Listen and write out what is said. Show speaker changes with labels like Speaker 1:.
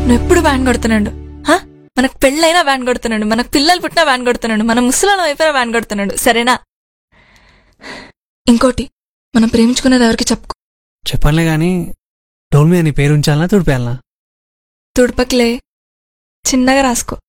Speaker 1: నువ్వు ఎప్పుడు వ్యాన్ కొడుతున్నాడు. మనకు పెళ్ళైనా వ్యాన్ కొడుతున్నాడు, మనకు పిల్లలు పుట్టినా వ్యాన్ కొడుతున్నాడు, మన ముసలాళ్ళం అయిపోయినా వ్యాన్ కొడుతున్నాడు. సరేనా? ఇంకోటి, మనం ప్రేమించుకునేది ఎవరికి చెప్పుకో.
Speaker 2: చెప్పనులే గాని డోల్ మీద నీ పేరు ఉంచాలనా తుడిపేయాలనా?
Speaker 1: తుడపకిలే, చిన్నగా రాసుకో.